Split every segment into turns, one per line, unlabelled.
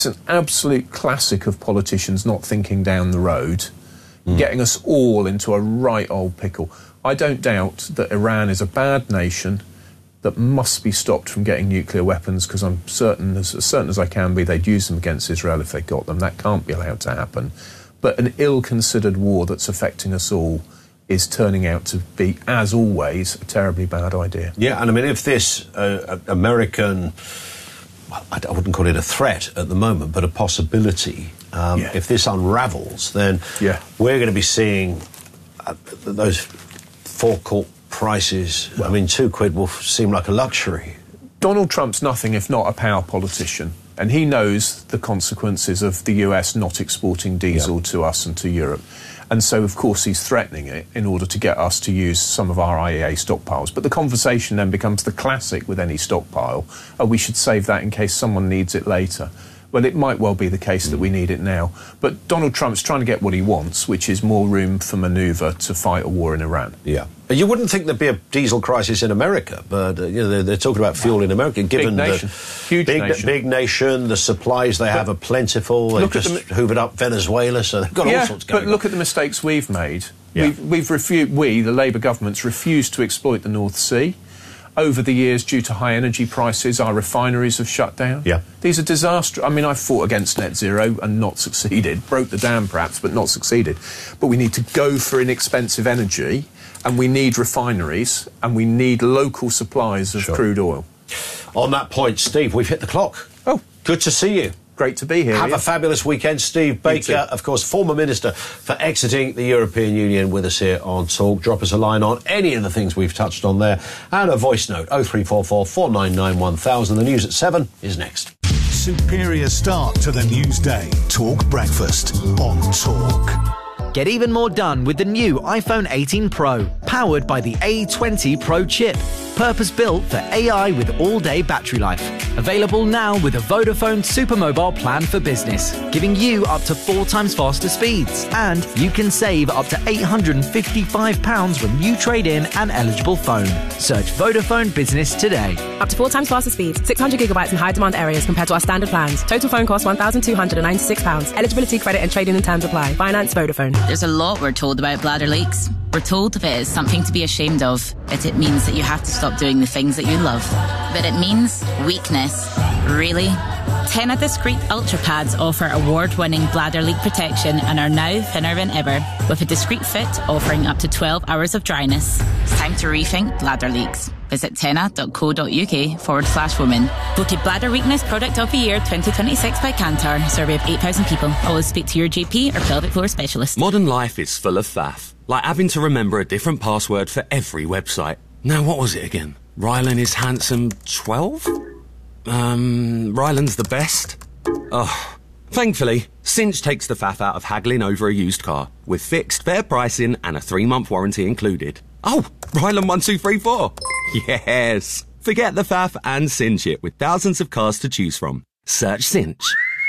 It's an absolute classic of politicians not thinking down the road, getting us all into a right old pickle. I don't doubt that Iran is a bad nation that must be stopped from getting nuclear weapons, because I'm certain, as certain as I can be, they'd use them against Israel if they got them. That can't be allowed to happen. But an ill-considered war that's affecting us all is turning out to be, as always, a terribly bad idea.
Yeah, and I mean, if this American, well, I wouldn't call it a threat at the moment, but a possibility, if this unravels, then we're going to be seeing those forecourt prices. Well, I mean, £2 will seem like a luxury.
Donald Trump's nothing if not a power politician, and he knows the consequences of the US not exporting diesel to us and to Europe. And so, of course, he's threatening it in order to get us to use some of our IEA stockpiles. But the conversation then becomes the classic with any stockpile. Oh, we should save that in case someone needs it later. Well, it might well be the case that we need it now. But Donald Trump's trying to get what he wants, which is more room for manoeuvre to fight a war in Iran.
Yeah. You wouldn't think there'd be a diesel crisis in America, but you know, they're talking about fuel in America, given
big nation. Huge nation.
Big nation, the supplies they have are plentiful. They've just hoovered up Venezuela, so they've got all sorts going on.
But look at the mistakes we've made. We, the Labour government's refused to exploit the North Sea. Over the years, due to high energy prices, our refineries have shut down. Yeah. These are disastrous. I mean, I've fought against net zero and not succeeded. Broke the dam, perhaps, but not succeeded. But we need to go for inexpensive energy, and we need refineries, and we need local supplies of crude oil.
On that point, Steve, we've hit the clock.
Oh.
Good to see you.
Great to be here.
Have a fabulous weekend. Steve Baker, of course, former Minister for exiting the European Union, with us here on Talk. Drop us a line on any of the things we've touched on there, and a voice note, 0344 499 1000. The news at 7 is next.
Superior start to the news day. Talk Breakfast on Talk.
Get even more done with the new iPhone 18 Pro, powered by the A20 Pro chip. Purpose-built for AI with all-day battery life. Available now with a Vodafone Supermobile plan for business, giving you up to 4 times faster speeds. And you can save up to £855 when you trade in an eligible phone. Search Vodafone Business today.
Up to 4 times faster speeds, 600 gigabytes in high-demand areas compared to our standard plans. Total phone cost £1,296. Eligibility, credit and trade-in and terms apply. Finance Vodafone.
There's a lot we're told about bladder leaks. We're told if it is something to be ashamed of, that it means that you have to stop doing the things that you love. But it means weakness. Really? Tena Discreet Ultra Pads offer award-winning bladder leak protection and are now thinner than ever, with a discreet fit offering up to 12 hours of dryness. It's time to rethink bladder leaks. Visit tena.co.uk/women. Voted Bladder Weakness Product of the Year 2026 by Kantar. Survey of 8,000 people. Always speak to your GP or pelvic floor specialist.
Modern life is full of faff, like having to remember a different password for every website. Now, what was it again? Rylan is handsome 12? Rylan's the best? Oh. Thankfully, Cinch takes the faff out of haggling over a used car, with fixed, fair pricing and a 3-month warranty included. Oh, Rylan 1234. Yes. Forget the faff and cinch it with thousands of cars to choose from. Search Cinch.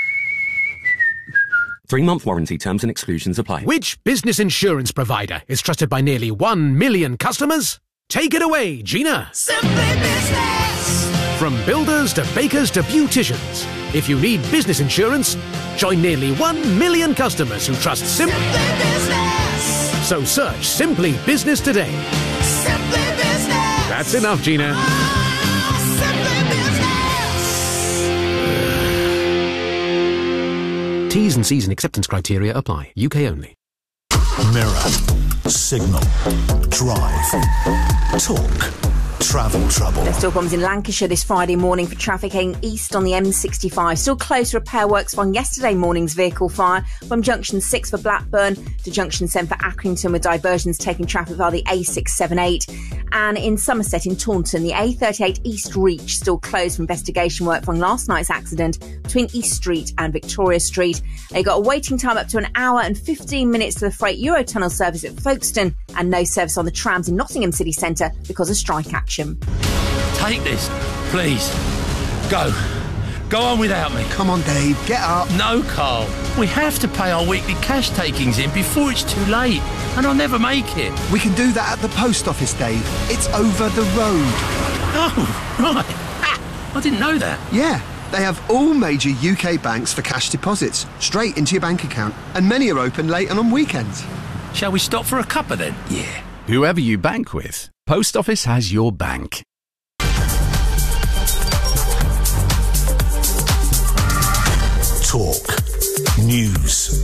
3-month warranty, terms and exclusions apply.
Which business insurance provider is trusted by nearly 1 million customers? Take it away, Gina.
Simply Business.
From builders to bakers to beauticians, if you need business insurance, join nearly 1 million customers who trust Simply
Business.
So search Simply Business today.
Simply Business.
That's enough, Gina. T's and C's and acceptance criteria apply. UK only.
Mirror. Signal. Drive. Talk. Travel trouble.
There's still problems in Lancashire this Friday morning for traffic heading east on the M65. Still close to repair works following yesterday morning's vehicle fire from junction 6 for Blackburn to junction 7 for Accrington, with diversions taking traffic via the A678. And in Somerset in Taunton, the A38 East Reach still closed for investigation work from last night's accident between East Street and Victoria Street. They got a waiting time up to an hour and 15 minutes to the Freight Eurotunnel service at Folkestone, and no service on the trams in Nottingham City Centre because of strike action.
Take this, please. Go. Go on without me.
Come on, Dave, get up.
No, Carl. We have to pay our weekly cash takings in before it's too late, and I'll never make it.
We can do that at the post office, Dave. It's over the road.
Oh, right. I didn't know that.
Yeah. They have all major UK banks for cash deposits, straight into your bank account. And many are open late and on weekends.
Shall we stop for a cuppa then?
Yeah. Whoever you bank with, Post Office has your bank.
Talk. News.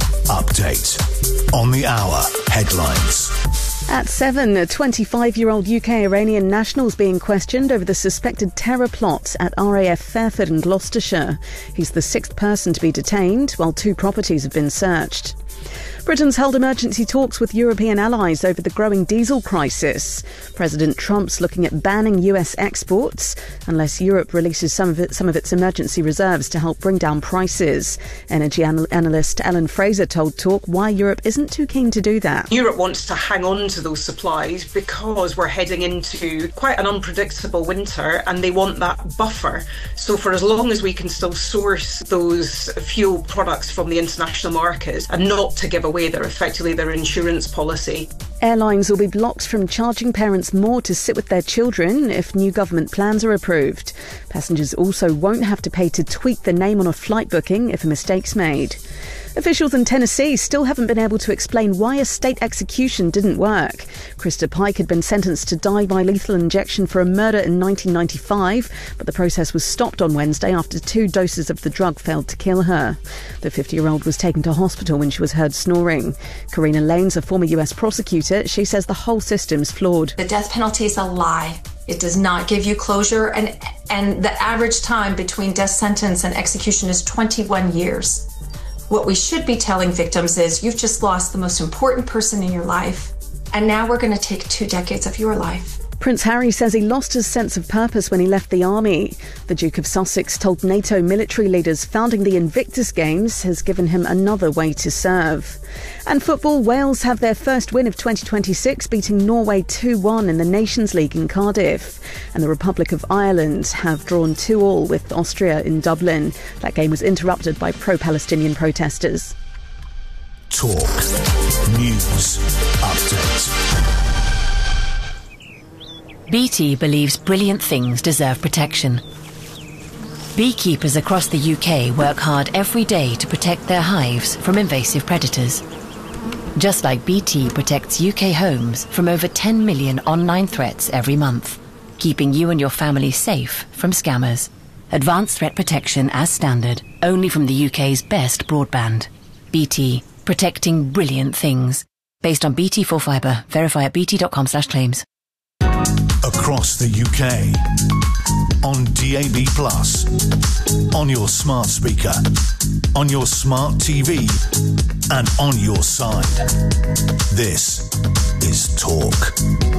Update. On the hour. Headlines.
At 7, a 25-year-old UK-Iranian national is being questioned over the suspected terror plot at RAF Fairford in Gloucestershire. He's the 6th person to be detained, while 2 properties have been searched. Britain's held emergency talks with European allies over the growing diesel crisis. President Trump's looking at banning US exports unless Europe releases some of its emergency reserves to help bring down prices. Energy analyst Ellen Fraser told Talk why Europe isn't too keen to do that.
Europe wants to hang on to those supplies because we're heading into quite an unpredictable winter and they want that buffer. So for as long as we can still source those fuel products from the international markets and not to give away their insurance policy.
Airlines will be blocked from charging parents more to sit with their children if new government plans are approved. Passengers also won't have to pay to tweak the name on a flight booking if a mistake's made. Officials in Tennessee still haven't been able to explain why a state execution didn't work. Krista Pike had been sentenced to die by lethal injection for a murder in 1995, but the process was stopped on Wednesday after 2 doses of the drug failed to kill her. The 50-year-old was taken to hospital when she was heard snoring. Karina Lanes, a former US prosecutor, she says the whole system's flawed.
The death penalty is a lie. It does not give you closure, and the average time between death sentence and execution is 21 years. What we should be telling victims is you've just lost the most important person in your life, and now we're going to take 2 decades of your life.
Prince Harry says he lost his sense of purpose when he left the army. The Duke of Sussex told NATO military leaders founding the Invictus Games has given him another way to serve. And football, Wales have their first win of 2026, beating Norway 2-1 in the Nations League in Cardiff. And the Republic of Ireland have drawn 2-2 with Austria in Dublin. That game was interrupted by pro-Palestinian protesters.
Talk. News. Update.
BT believes brilliant things deserve protection. Beekeepers across the UK work hard every day to protect their hives from invasive predators. Just like BT protects UK homes from over 10 million online threats every month, keeping you and your family safe from scammers. Advanced threat protection as standard, only from the UK's best broadband. BT, protecting brilliant things. Based on BT Full Fibre. Verify at bt.com/claims.
Across the UK, on DAB+, on your smart speaker, on your smart TV, and on your side. This is Talk.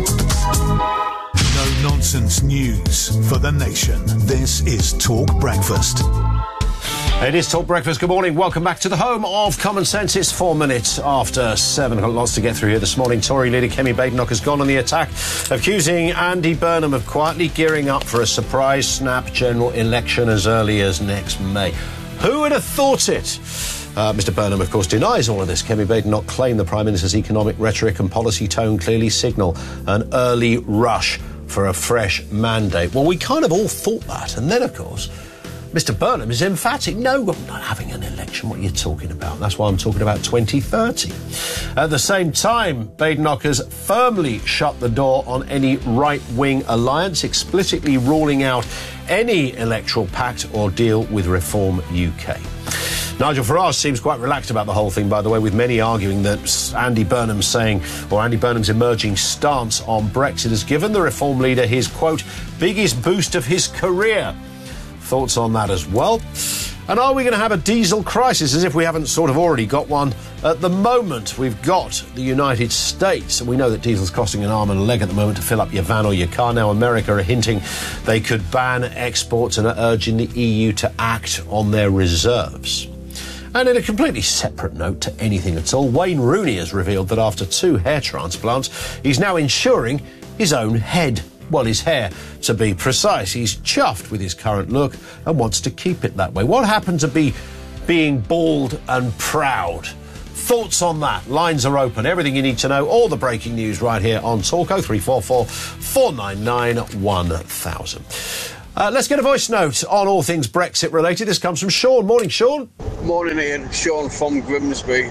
No-nonsense news for the nation. This is Talk Breakfast.
It is Talk Breakfast. Good morning. Welcome back to the home of common sense. It's 4 minutes after 7. I've got lots to get through here this morning. Tory leader Kemi Badenoch has gone on the attack, accusing Andy Burnham of quietly gearing up for a surprise snap general election as early as next May. Who would have thought it? Mr Burnham, of course, denies all of this. Kemi Badenoch claimed the Prime Minister's economic rhetoric and policy tone clearly signal an early rush for a fresh mandate. Well, we kind of all thought that. And then, of course, Mr Burnham is emphatic. No, we're not having an election. What are you talking about? That's why I'm talking about 2030. At the same time, Badenoch has firmly shut the door on any right-wing alliance, explicitly ruling out any electoral pact or deal with Reform UK. Nigel Farage seems quite relaxed about the whole thing, by the way, with many arguing that Andy Burnham's emerging stance on Brexit has given the Reform leader his, quote, biggest boost of his career. Thoughts on that as well? And are we going to have a diesel crisis, as if we haven't sort of already got one at the moment? We've got the United States, and we know that diesel's costing an arm and a leg at the moment to fill up your van or your car. Now America are hinting they could ban exports and are urging the EU to act on their reserves. And in a completely separate note to anything at all, Wayne Rooney has revealed that after 2 hair transplants, he's now insuring his own head. Well, his hair, to be precise. He's chuffed with his current look and wants to keep it that way. What happened to being bald and proud? Thoughts on that? Lines are open. Everything you need to know. All the breaking news right here on Talk. 0344 499 1000. Let's get a voice note on all things Brexit related. This comes from Sean. Morning, Sean.
Morning, Ian. Sean from Grimsby.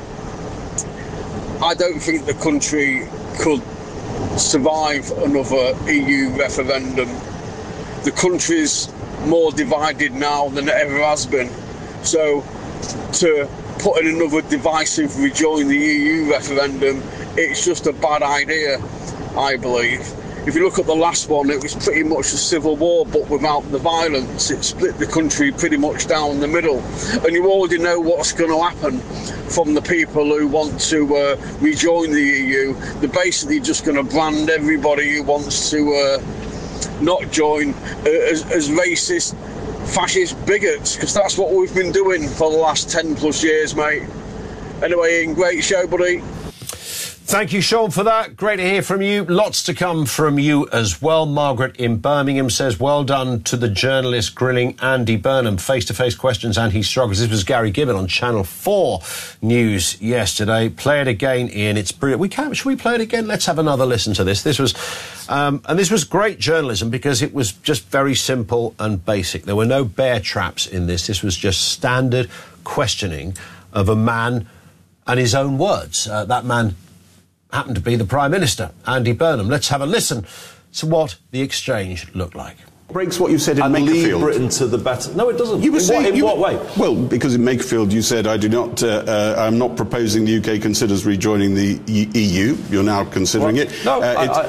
I don't think the country could survive another EU referendum. The country's more divided now than it ever has been. So to put in another divisive rejoin the EU referendum, it's just a bad idea, I believe. If you look at the last one, it was pretty much a civil war, but without the violence. It split the country pretty much down the middle. And you already know what's going to happen from the people who want to rejoin the EU. They're basically just going to brand everybody who wants to not join as racist, fascist bigots, because that's what we've been doing for the last 10 plus years, mate. Anyway, Ian, great show, buddy.
Thank you, Sean, for that. Great to hear from you. Lots to come from you as well. Margaret in Birmingham says, well done to the journalist grilling Andy Burnham. Face-to-face questions and he struggles. This was Gary Gibbon on Channel 4 News yesterday. Play it again, Ian. It's brilliant. Should we play it again? Let's have another listen to this. This was great journalism because it was just very simple and basic. There were no bear traps in this. This was just standard questioning of a man and his own words. That man happened to be the Prime Minister, Andy Burnham. Let's have a listen to what the exchange looked like.
Breaks what you said in Makerfield.
Lead Britain to the better. No, it doesn't.
You were
in what way?
Well, because in Makerfield you said, I'm not proposing the UK considers rejoining the EU. You're now considering it.
No,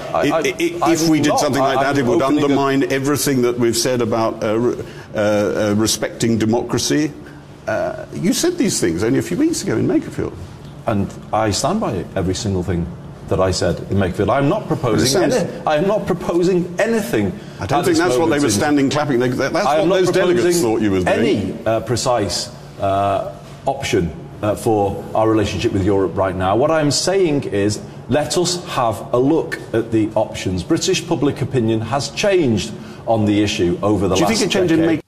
if we did something like that, it would undermine everything that we've said about respecting democracy. You said these things only a few weeks ago in Makerfield.
And I stand by it, every single thing that I said in Makerfield. I am not proposing anything. I don't
think that's what they were standing clapping. That's what those delegates thought you were doing.
Any precise option for our relationship with Europe right now. What I'm saying is, let us have a look at the options. British public opinion has changed on the issue over the last decade.
Do you think it changed in Makerfield?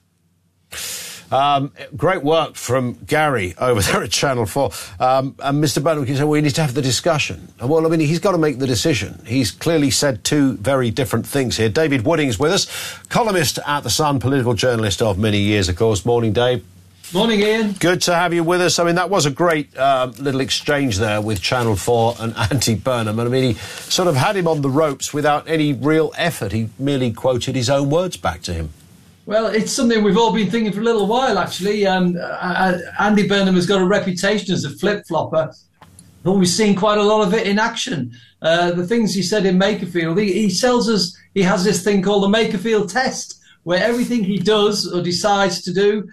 Great work from Gary over there at Channel 4. And Mr. Burnham can say, well, we need to have the discussion. Well, I mean, he's got to make the decision. He's clearly said two very different things here. David Wooding is with us, columnist at The Sun, political journalist of many years, of course. Morning, Dave.
Morning, Ian.
Good to have you with us. I mean, that was a great little exchange there with Channel 4 and Andy Burnham. And I mean, he sort of had him on the ropes without any real effort. He merely quoted his own words back to him.
Well, it's something we've all been thinking for a little while, actually. Andy Burnham has got a reputation as a flip-flopper, but we've seen quite a lot of it in action. The things he said in Makerfield, he tells us he has this thing called the Makerfield test, where everything he does or decides to do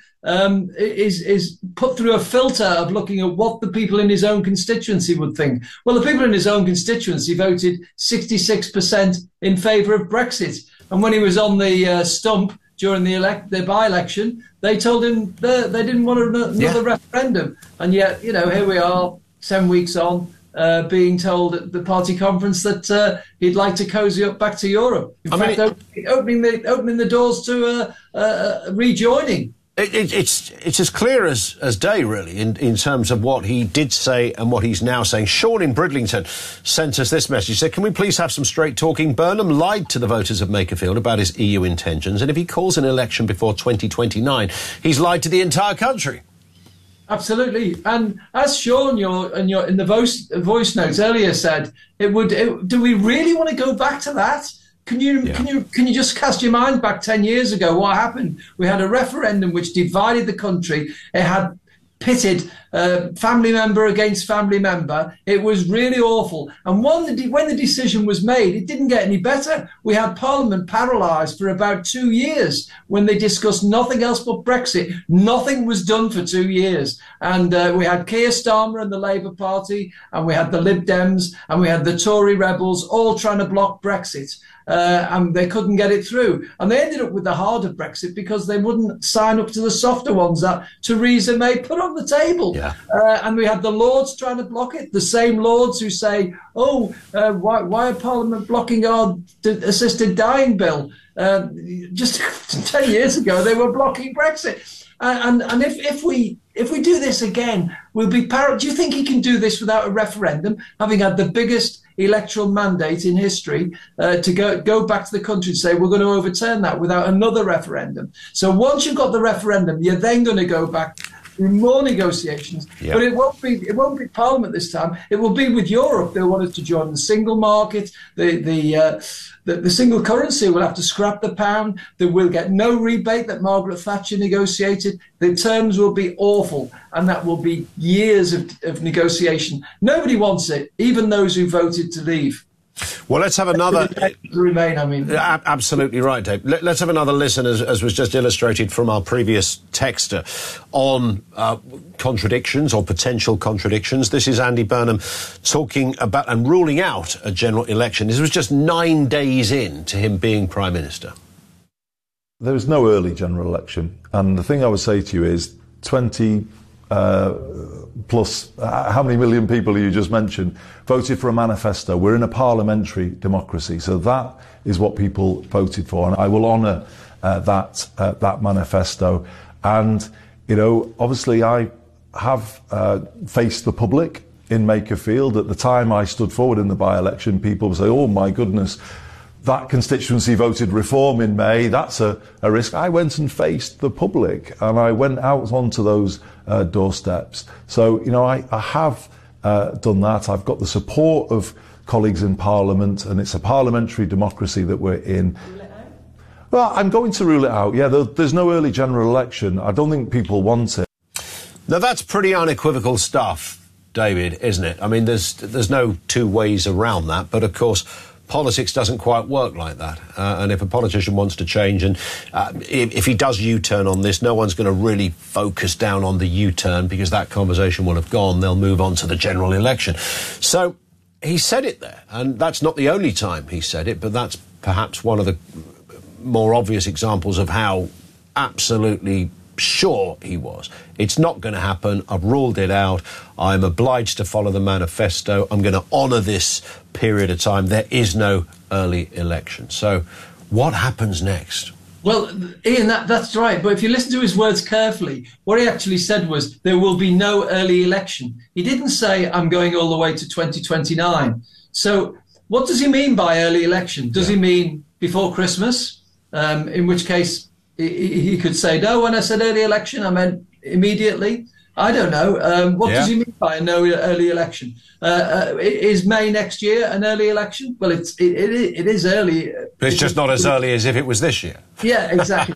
is put through a filter of looking at what the people in his own constituency would think. Well, the people in his own constituency voted 66% in favour of Brexit. And when he was on the stump, during the by-election, they told him they didn't want another referendum. And yet, here we are, 10 weeks on, being told at the party conference that he'd like to cozy up back to Europe. In fact, opening the doors to rejoining.
It's as clear as day, really, in terms of what he did say and what he's now saying. Sean in Bridlington sent us this message. He said, can we please have some straight talking? Burnham lied to the voters of Makerfield about his EU intentions, and if he calls an election before 2029, he's lied to the entire country.
Absolutely. And as Sean, in the voice notes earlier said, do we really want to go back to that? Can you just cast your mind back 10 years ago? What happened? We had a referendum which divided the country. It had pitted family member against family member. It was really awful. And when the decision was made, it didn't get any better. We had Parliament paralysed for about 2 years when they discussed nothing else but Brexit. Nothing was done for 2 years. And we had Keir Starmer and the Labour Party, and we had the Lib Dems, and we had the Tory rebels all trying to block Brexit. And they couldn't get it through. And they ended up with the harder Brexit because they wouldn't sign up to the softer ones that Theresa May put on the table. Yeah. And we had the Lords trying to block it, the same Lords who say, why are Parliament blocking our assisted dying bill? Just 10 years ago, they were blocking Brexit. And if we do this again, we'll be do you think he can do this without a referendum, having had the biggest electoral mandate in history to go back to the country and say we're going to overturn that without another referendum? So once you've got the referendum, you're then going to go back through more negotiations. Yep. But it won't be Parliament this time. It will be with Europe. They want us to join the single market, the single currency. We'll have to scrap the pound. They will get no rebate that Margaret Thatcher negotiated. The terms will be awful, and that will be years of negotiation. Nobody wants it, even those who voted to leave.
Well, let's have another...
To remain, I mean.
Absolutely right, Dave. Let's have another listen, as was just illustrated from our previous texter, on contradictions or potential contradictions. This is Andy Burnham talking about and ruling out a general election. This was just 9 days in to him being Prime Minister.
There is no early general election. And the thing I would say to you is 20... plus how many million people you just mentioned voted for a manifesto. We're in a parliamentary democracy, so that is what people voted for, and I will honour that manifesto. And obviously I have faced the public in Makerfield. At the time I stood forward in the by-election, people would say, "Oh my goodness, that constituency voted Reform in May, that's a risk." I went and faced the public, and I went out onto those doorsteps. So, I have done that. I've got the support of colleagues in Parliament, and it's a parliamentary democracy that we're in. Well, I'm going to rule it out. Yeah, there's no early general election. I don't think people want it.
Now, that's pretty unequivocal stuff, David, isn't it? I mean, there's no two ways around that, but of course, politics doesn't quite work like that. And if a politician wants to change, and if he does U-turn on this, no one's going to really focus down on the U-turn because that conversation will have gone. They'll move on to the general election. So he said it there, and that's not the only time he said it, but that's perhaps one of the more obvious examples of how absolutely sure he was. It's not going to happen. I've ruled it out. I'm obliged to follow the manifesto. I'm going to honour this period of time. There is no early election. So what happens next?
Well, Ian, that's right. But if you listen to his words carefully, what he actually said was there will be no early election. He didn't say I'm going all the way to 2029. So what does he mean by early election? Does he mean before Christmas? In which case he could say, no, when I said early election, I meant immediately. I don't know. What does he mean by no early election? Is May next year an early election? Well, it is early.
But it's just not as early as if it was this year.
Yeah, exactly.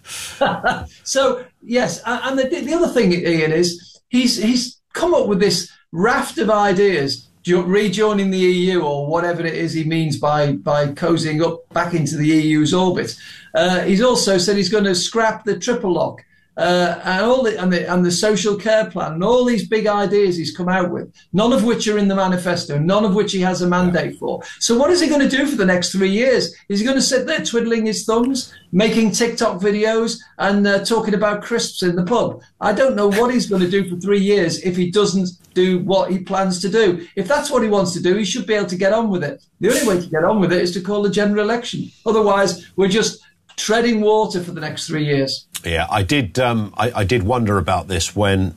So, yes. And the other thing, Ian, is he's come up with this raft of ideas, rejoining the EU or whatever it is he means by cozying up back into the EU's orbit. He's also said he's going to scrap the triple lock and the social care plan and all these big ideas he's come out with, none of which are in the manifesto, none of which he has a mandate for. So what is he going to do for the next 3 years? Is he going to sit there twiddling his thumbs, making TikTok videos and talking about crisps in the pub? I don't know what he's going to do for 3 years if he doesn't do what he plans to do. If that's what he wants to do, he should be able to get on with it. The only way to get on with it is to call a general election. Otherwise, we're just treading water for the next 3 years.
Yeah, I did wonder about this when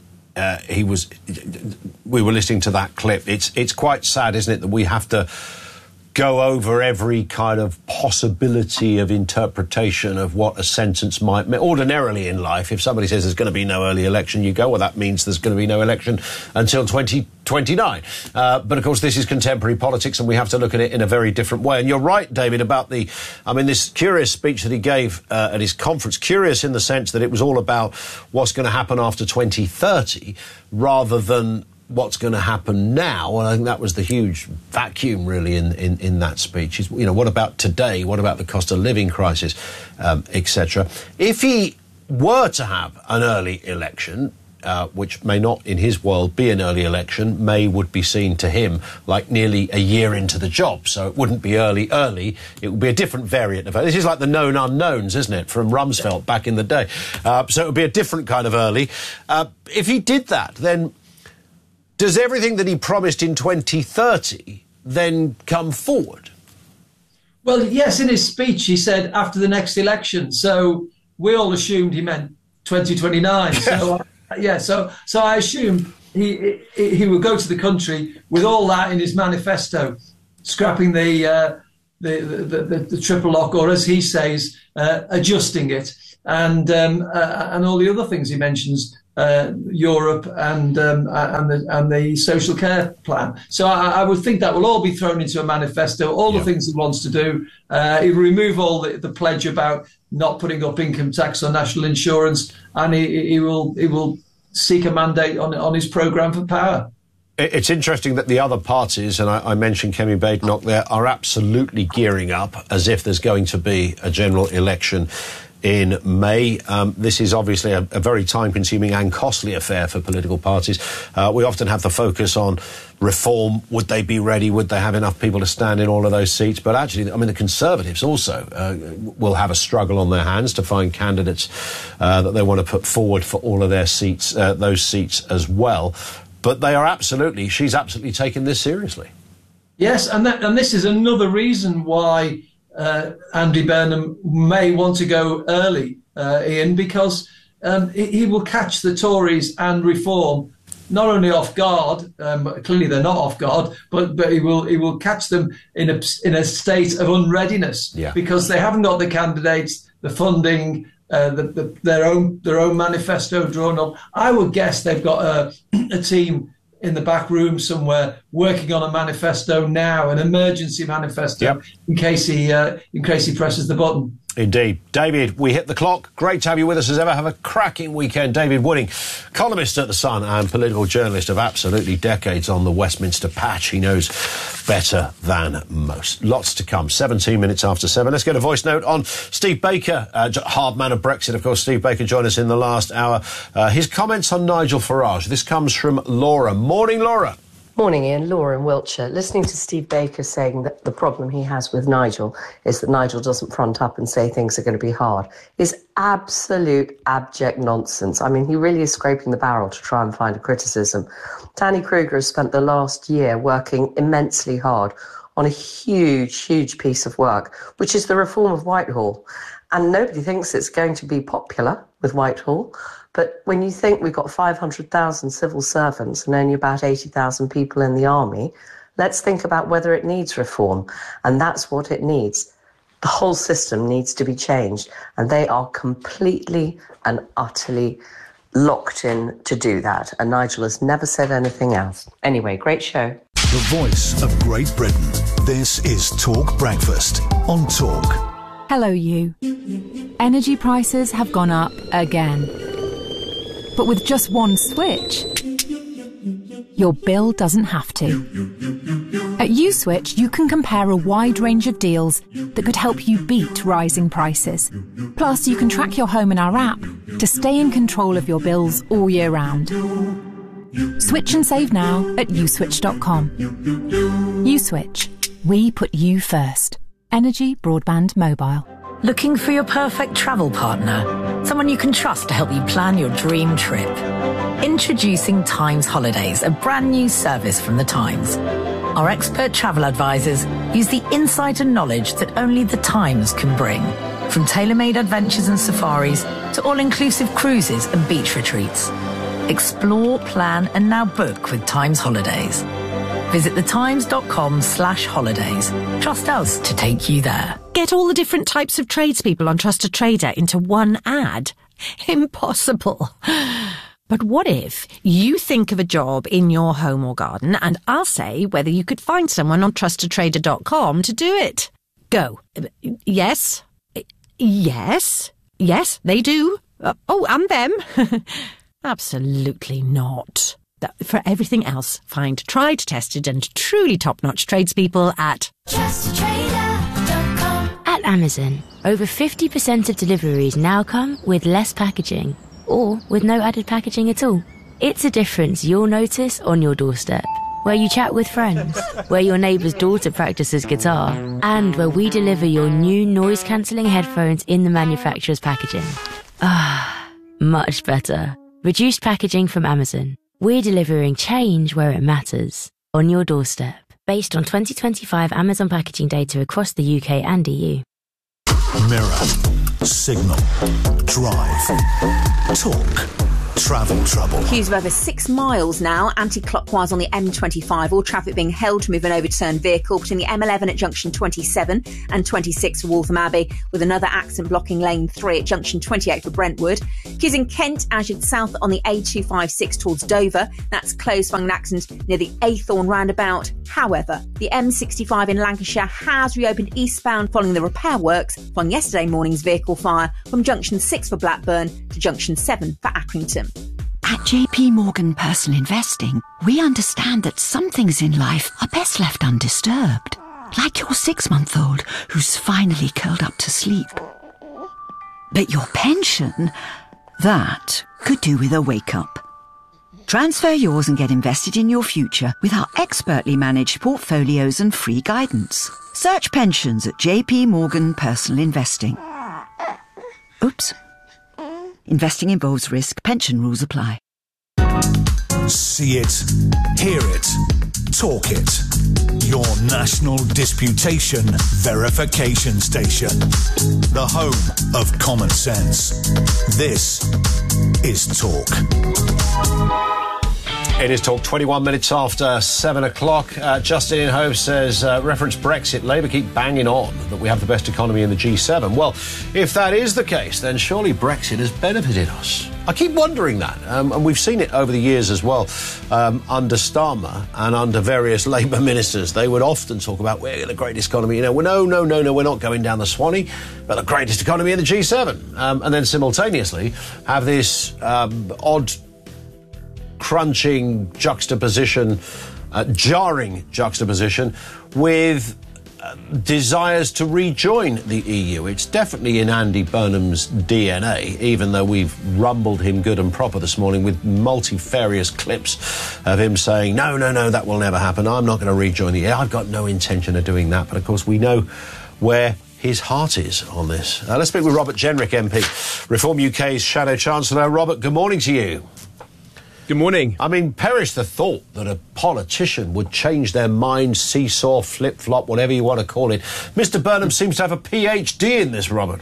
we were listening to that clip. It's quite sad, isn't it, that we have to go over every kind of possibility of interpretation of what a sentence might mean. Ordinarily in life, if somebody says there's going to be no early election, you go, well, that means there's going to be no election until 2029. But of course, this is contemporary politics and we have to look at it in a very different way. And you're right, David, about this curious speech that he gave at his conference, curious in the sense that it was all about what's going to happen after 2030 rather than what's going to happen now. And I think that was the huge vacuum, really, in that speech. Is, what about today? What about the cost of living crisis, etc.? If he were to have an early election, which may not, in his world, be an early election, May would be seen to him like nearly a year into the job. So it wouldn't be early. It would be a different variant of it. This is like the known unknowns, isn't it, from Rumsfeld back in the day. So it would be a different kind of early. If he did that, then does everything that he promised in 2030 then come forward?
Well, yes, in his speech he said after the next election. So we all assumed he meant 2029. So so I assume he will go to the country with all that in his manifesto, scrapping the triple lock, or as he says, adjusting it, and all the other things he mentions, Europe and the social care plan. So I would think that will all be thrown into a manifesto. All the things he wants to do. He will remove all the pledge about not putting up income tax or national insurance, and he will seek a mandate on his programme for power.
It's interesting that the other parties, and I mentioned Kemi Badenoch there, are absolutely gearing up as if there's going to be a general election in May. This is obviously a very time-consuming and costly affair for political parties. We often have the focus on reform. Would they be ready? Would they have enough people to stand in all of those seats? But actually, I mean, the Conservatives also will have a struggle on their hands to find candidates that they want to put forward for all of their seats, those seats as well. But she's absolutely taken this seriously.
Yes, and this is another reason why Andy Burnham may want to go early, Ian, because he will catch the Tories and Reform not only off guard. Clearly, they're not off guard, but he will catch them in a state of unreadiness because they haven't got the candidates, the funding, their own manifesto drawn up. I would guess they've got a team in the back room somewhere working on a manifesto now, an emergency manifesto, in case he presses the button.
Indeed. David, we hit the clock. Great to have you with us as ever. Have a cracking weekend. David Wooding, columnist at The Sun and political journalist of absolutely decades on the Westminster patch. He knows better than most. Lots to come. 17 minutes after 7. Let's get a voice note on Steve Baker, hard man of Brexit. Of course, Steve Baker joined us in the last hour. His comments on Nigel Farage. This comes from Laura. Morning, Laura.
Morning, Ian. Laura in Wiltshire. Listening to Steve Baker saying that the problem he has with Nigel is that Nigel doesn't front up and say things are going to be hard is absolute abject nonsense. I mean, he really is scraping the barrel to try and find a criticism. Danny Kruger has spent the last year working immensely hard on a huge, huge piece of work, which is the reform of Whitehall. And nobody thinks it's going to be popular with Whitehall. But when you think we've got 500,000 civil servants and only about 80,000 people in the army, let's think about whether it needs reform. And that's what it needs. The whole system needs to be changed. And they are completely and utterly locked in to do that. And Nigel has never said anything else. Anyway, great show.
The voice of Great Britain. This is Talk Breakfast on Talk.
Hello, you. Energy prices have gone up again. But with just one switch, your bill doesn't have to. At USwitch, you can compare a wide range of deals that could help you beat rising prices. Plus, you can track your home in our app to stay in control of your bills all year round. Switch and save now at uswitch.com. USwitch. We put you first. Energy, broadband, mobile.
Looking for your perfect travel partner? Someone you can trust to help you plan your dream trip. Introducing Times Holidays, a brand new service from the Times. Our expert travel advisors use the insight and knowledge that only the Times can bring. From tailor-made adventures and safaris to all-inclusive cruises and beach retreats. Explore, plan and now book with Times Holidays. Visit thetimes.com/holidays. Trust us to take you there.
Get all the different types of tradespeople on Trusted Trader into one ad? Impossible. But what if you think of a job in your home or garden and I'll say whether you could find someone on trustedtrader.com to do it? Go. Yes. Yes. Yes, they do. And them. Absolutely not. For everything else, find tried, tested and truly top-notch tradespeople at
TrustedTrader.com. At Amazon, over 50% of deliveries now come with less packaging or with no added packaging at all. It's a difference you'll notice on your doorstep, where you chat with friends, where your neighbour's daughter practices guitar, and where we deliver your new noise-cancelling headphones in the manufacturer's packaging. Ah, much better. Reduced packaging from Amazon. We're delivering change where it matters, on your doorstep, based on 2025 Amazon packaging data across the UK and EU.
Mirror, Signal, Drive, Talk, Travel Trouble.
Queues of over 6 miles now, anti-clockwise on the M25. All traffic being held to move an overturned vehicle between the M11 at junction 27 and 26 for Waltham Abbey, with another accident blocking lane 3 at junction 28 for Brentwood. Queues in Kent, as you'd south on the A256 towards Dover. That's closed following an accident near the Aythorne roundabout. However, the M65 in Lancashire has reopened eastbound following the repair works following yesterday morning's vehicle fire from junction 6 for Blackburn to junction 7 for Accrington.
At JP Morgan Personal Investing, we understand that some things in life are best left undisturbed. Like your 6-month-old who's finally curled up to sleep. But your pension, that could do with a wake-up. Transfer yours and get invested in your future with our expertly managed portfolios and free guidance. Search pensions at JP Morgan Personal Investing. Oops. Investing involves risk. Pension rules apply.
See it, hear it, talk it. Your national disputation verification station. The home of common sense. This is Talk.
It is Talk, 21 minutes after 7 o'clock. Justin in Hove says, reference Brexit, Labour keep banging on that we have the best economy in the G7. Well, if that is the case, then surely Brexit has benefited us. I keep wondering that, and we've seen it over the years as well, under Starmer and under various Labour ministers. They would often talk about, we're the greatest economy, you know, no, we're not going down the Swanee, but the greatest economy in the G7. And then simultaneously have this odd crunching juxtaposition, jarring juxtaposition with desires to rejoin the EU. It's definitely in Andy Burnham's DNA, even though we've rumbled him good and proper this morning with multifarious clips of him saying, no, that will never happen. I'm not going to rejoin the EU. I've got no intention of doing that. But of course, we know where his heart is on this. Let's speak with Robert Jenrick, MP, Reform UK's Shadow Chancellor. Robert, good morning to you.
Good morning.
I mean, perish the thought that a politician would change their mind, seesaw, flip-flop, whatever you want to call it. Mr. Burnham seems to have a PhD in this, Robert.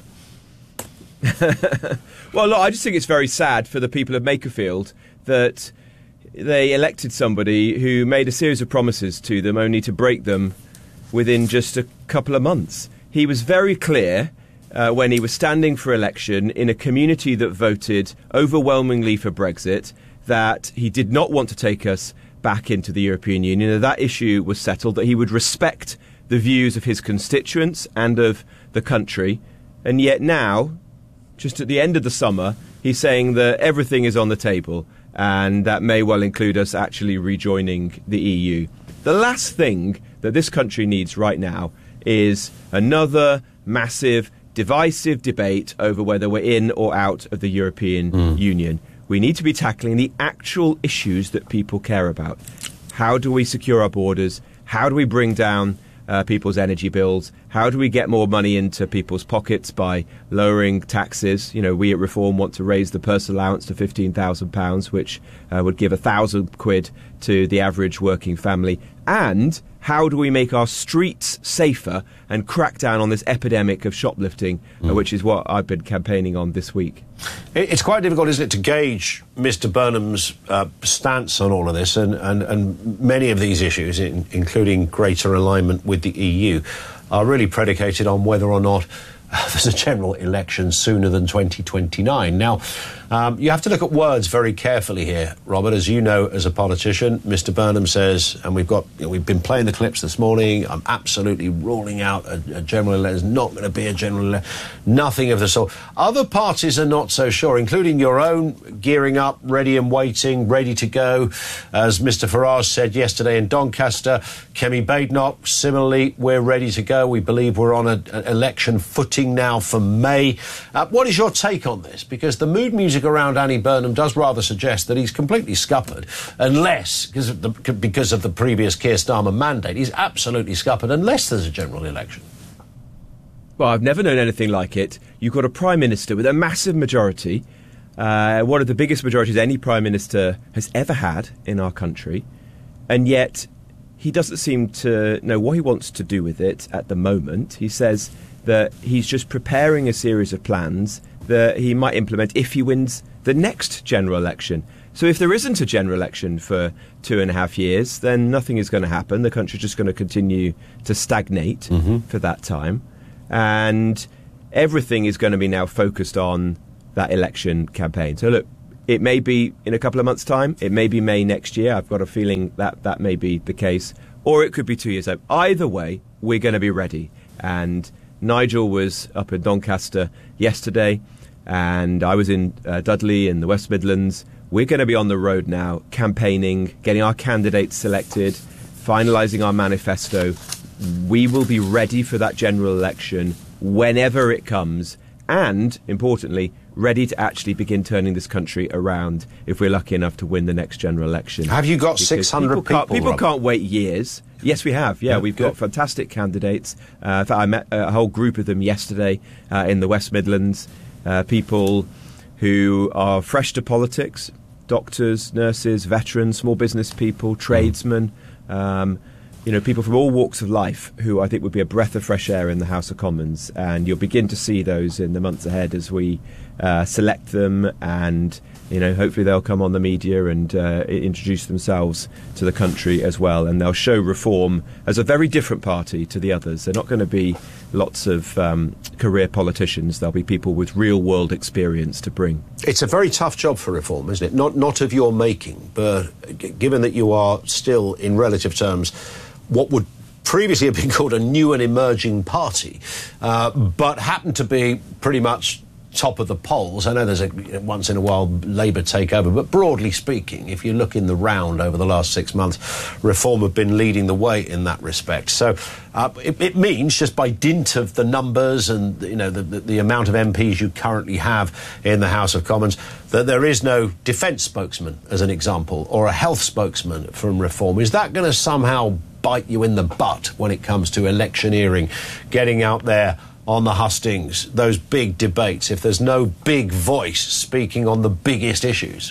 Well, look, I just think it's very sad for the people of Makerfield that they elected somebody who made a series of promises to them only to break them within just a couple of months. He was very clear when he was standing for election in a community that voted overwhelmingly for Brexit that he did not want to take us back into the European Union. That issue was settled, that he would respect the views of his constituents and of the country. And yet now, just at the end of the summer, he's saying that everything is on the table and that may well include us actually rejoining the EU. The last thing that this country needs right now is another massive, divisive debate over whether we're in or out of the European Union. We need to be tackling the actual issues that people care about. How do we secure our borders? How do we bring down people's energy bills? How do we get more money into people's pockets by lowering taxes? You know, we at Reform want to raise the personal allowance to £15,000, which would give £1,000 to the average working family. And how do we make our streets safer and crack down on this epidemic of shoplifting, which is what I've been campaigning on this week?
It's quite difficult, isn't it, to gauge Mr. Burnham's stance on all of this, and many of these issues, including greater alignment with the EU, are really predicated on whether or not there's a general election sooner than 2029. Now, you have to look at words very carefully here, Robert. As you know, as a politician, Mr. Burnham says, and we've been playing the clips this morning, I'm absolutely ruling out a general election. There's not going to be a general election. Nothing of the sort. Other parties are not so sure, including your own, gearing up, ready and waiting, ready to go. As Mr. Farage said yesterday in Doncaster, Kemi Badenoch, similarly, we're ready to go. We believe we're on an election footing now for May. What is your take on this? Because the mood music around Andy Burnham does rather suggest that he's completely scuppered, unless, because of the previous Keir Starmer mandate, he's absolutely scuppered unless there's a general election.
Well, I've never known anything like it. You've got a Prime Minister with a massive majority, one of the biggest majorities any Prime Minister has ever had in our country, and yet he doesn't seem to know what he wants to do with it at the moment. He says that he's just preparing a series of plans that he might implement if he wins the next general election. So if there isn't a general election for 2.5 years, then nothing is going to happen. The country's just going to continue to stagnate for that time. And everything is going to be now focused on that election campaign. So look, it may be in a couple of months' time. It may be May next year. I've got a feeling that that may be the case. Or it could be 2 years out. Either way, we're going to be ready. And Nigel was up in Doncaster yesterday, and I was in Dudley in the West Midlands. We're going to be on the road now, campaigning, getting our candidates selected, finalising our manifesto. We will be ready for that general election whenever it comes, and, importantly, ready to actually begin turning this country around if we're lucky enough to win the next general election.
Have you got 600 people?
People can't wait years. Yes, we have. Yeah, we've got fantastic candidates. In fact, I met a whole group of them yesterday in the West Midlands. People who are fresh to politics, doctors, nurses, veterans, small business people, tradesmen, people from all walks of life who I think would be a breath of fresh air in the House of Commons. And you'll begin to see those in the months ahead as we select them, and hopefully they'll come on the media and introduce themselves to the country as well, and they'll show Reform as a very different party to the others. They're not going to be lots of career politicians. There'll be people with real world experience to bring.
It's a very tough job for Reform, isn't it? Not of your making, but given that you are still, in relative terms, what would previously have been called a new and emerging party, but happen to be pretty much top of the polls. I know there's a once in a while Labour takeover, but broadly speaking, if you look in the round over the last 6 months, Reform have been leading the way in that respect. So it means, just by dint of the numbers and the amount of MPs you currently have in the House of Commons, that there is no defence spokesman, as an example, or a health spokesman from Reform. Is that going to somehow bite you in the butt when it comes to electioneering, getting out there on the hustings, those big debates, if there's no big voice speaking on the biggest issues?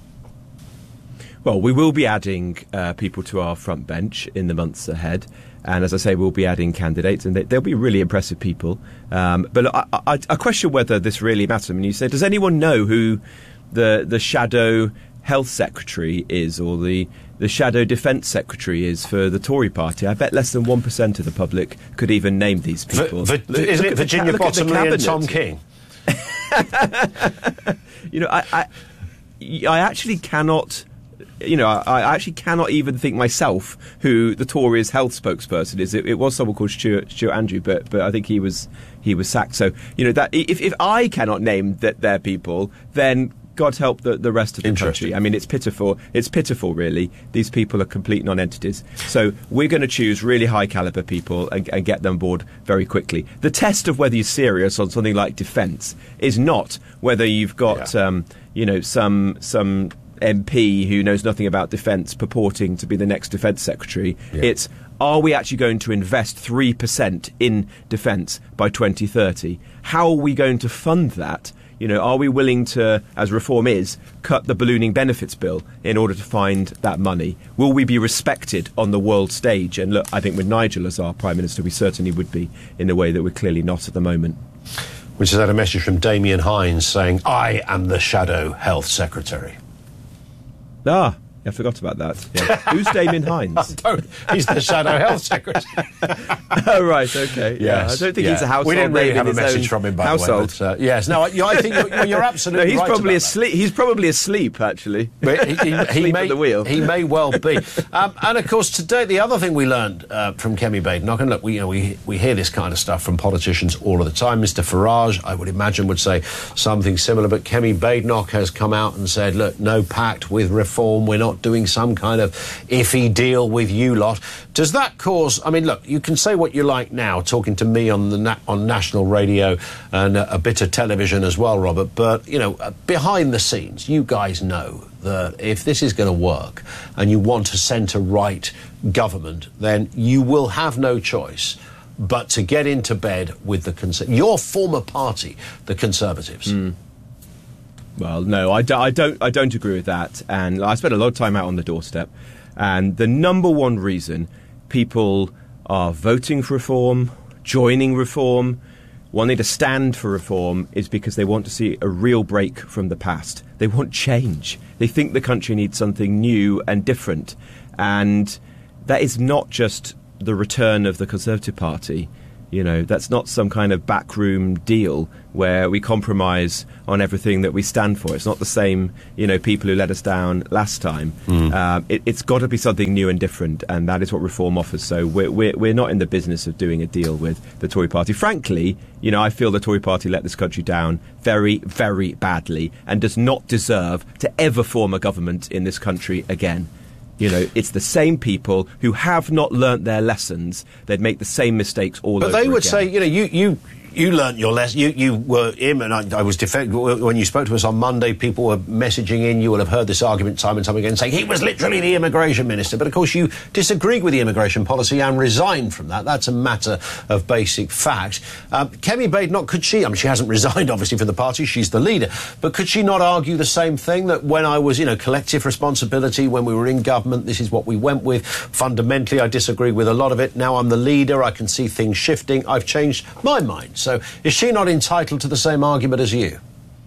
Well, we will be adding people to our front bench in the months ahead. And as I say, we'll be adding candidates, and they'll be really impressive people. But I question whether this really matters. I mean, you say, does anyone know who the shadow health secretary is, or the shadow defence secretary is for the Tory party? I bet less than 1% of the public could even name these people.
Isn't it Virginia Bottomley and Tom King?
I actually cannot. I actually cannot even think myself who the Tories' health spokesperson is. It was someone called Stuart Andrew, but I think he was sacked. So that if I cannot name their people, then God help the rest of the country. I mean, it's pitiful. It's pitiful, really. These people are complete non-entities. So we're going to choose really high-caliber people and get them aboard very quickly. The test of whether you're serious on something like defence is not whether you've got, some MP who knows nothing about defence purporting to be the next defence secretary. Yeah. It's, are we actually going to invest 3% in defence by 2030? How are we going to fund that? Are we willing to, as Reform is, cut the ballooning benefits bill in order to find that money? Will we be respected on the world stage? And look, I think with Nigel as our Prime Minister, we certainly would be, in a way that we're clearly not at the moment.
Which has had a message from Damien Hines saying, I am the Shadow Health Secretary.
Ah, I forgot about that. Yeah. Who's Damien Hines?
He's the Shadow Health Secretary.
Oh, right, okay. Yes, I don't think he's a household.
We didn't really
have
a message from him, by
household.
the way. But, yes, no, I think you're absolutely
he's
right.
Probably asleep. He's probably asleep, actually.
But he
may, at the wheel.
He may well be. And of course, today the other thing we learned from Kemi Badenoch, and look, we hear this kind of stuff from politicians all of the time. Mr. Farage, I would imagine, would say something similar. But Kemi Badenoch has come out and said, look, no pact with Reform. We're not doing some kind of iffy deal with you lot. Does that cause... I mean, look, you can say what you like now, talking to me on national radio and a bit of television as well, Robert, but, behind the scenes, you guys know that if this is going to work and you want a centre-right government, then you will have no choice but to get into bed with your former party, the Conservatives.
Well, no, I don't agree with that. And I spent a lot of time out on the doorstep. And the number one reason people are voting for Reform, joining Reform, wanting to stand for reform is because they want to see a real break from the past. They want change. They think the country needs something new and different. And that is not just the return of the Conservative Party. You know, that's not some kind of backroom deal where we compromise on everything that we stand for. It's not the same, you know, people who let us down last time. It's got to be something new and different, and that is what reform offers. So we're not in the business of doing a deal with the Tory party. Frankly, you know, I feel the Tory party let this country down very, very badly and does not deserve to ever form a government in this country again. You know, it's the same people who have not learnt their lessons. They'd make the same mistakes all over again.
But they would say, you know, you learnt your lesson. You were him, and I was when you spoke to us on Monday, people were messaging in. You will have heard this argument time and time again, saying he was literally the immigration minister. But of course, you disagreed with the immigration policy and resigned from that. That's a matter of basic fact. Kemi Badenoch, could she? I mean, she hasn't resigned, obviously, from the party. She's the leader. But could she not argue the same thing, that when I was, you know, collective responsibility, when we were in government, this is what we went with. Fundamentally, I disagree with a lot of it. Now I'm the leader. I can see things shifting. I've changed my mind. So is she not entitled to the same argument as you?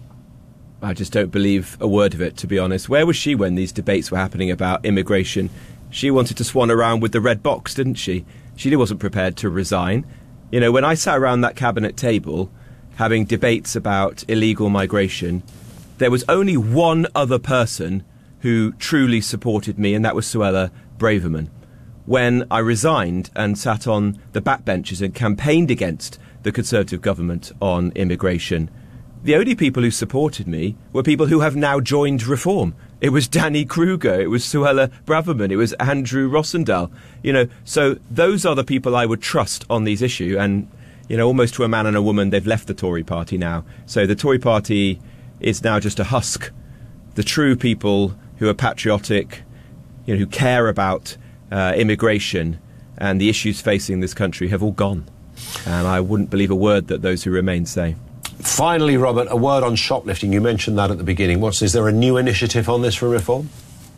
I just don't believe a word of it, to be honest. Where was she when these debates were happening about immigration? She wanted to swan around with the red box, didn't she? She wasn't prepared to resign. You know, when I sat around that cabinet table having debates about illegal migration, there was only one other person who truly supported me, and that was Suella Braverman. When I resigned and sat on the backbenches and campaigned against the Conservative government on immigration, the only people who supported me were people who have now joined Reform. It was Danny Kruger, it was Suella Braverman, it was Andrew Rossendale. You know, so those are the people I would trust on these issues. And, you know, almost to a man and a woman, they've left the Tory party now. So the Tory party is now just a husk. The true people who are patriotic, you know, who care about immigration and the issues facing this country have all gone. And I wouldn't believe a word that those who remain say.
Finally, Robert, a word on shoplifting. You mentioned that at the beginning. Is there a new initiative on this for Reform?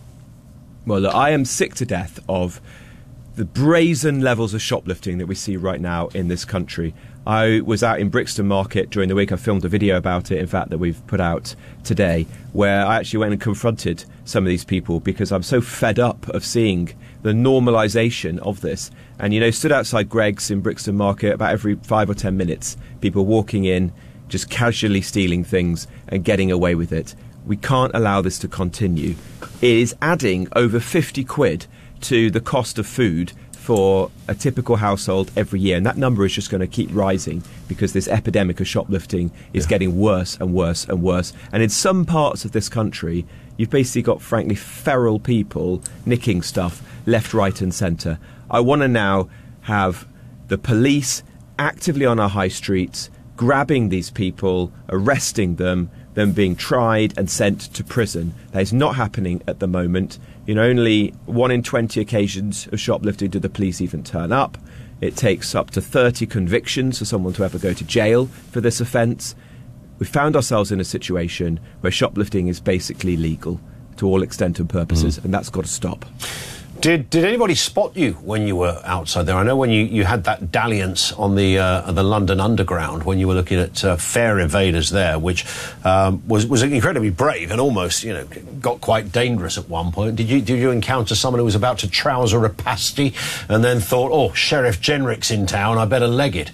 Well, look, I am sick to death of the brazen levels of shoplifting that we see right now in this country. I was out in Brixton Market during the week. I filmed a video about it, in fact, that we've put out today, where I actually went and confronted some of these people because I'm so fed up of seeing the normalisation of this. And, you know, stood outside Greggs in Brixton Market about every 5 or 10 minutes, people walking in, just casually stealing things and getting away with it. We can't allow this to continue. It is adding over 50 quid to the cost of food for a typical household every year, and that number is just going to keep rising because this epidemic of shoplifting is getting worse and worse and worse. And in some parts of this country, you've basically got, frankly, feral people nicking stuff left, right and centre. I want to now have the police actively on our high streets, grabbing these people, arresting them being tried and sent to prison. That is not happening at the moment. You know, only 1 in 20 occasions of shoplifting do the police even turn up. It takes up to 30 convictions for someone to ever go to jail for this offence. We found ourselves in a situation where shoplifting is basically legal to all extent and purposes, and that's got to stop.
Did anybody spot you when you were outside there? I know when you had that dalliance on the London Underground when you were looking at fare evaders there, which was incredibly brave and almost, you know, got quite dangerous at one point. Did you encounter someone who was about to trouser a pasty and then thought, oh, Sheriff Jenrick's in town, I better leg it?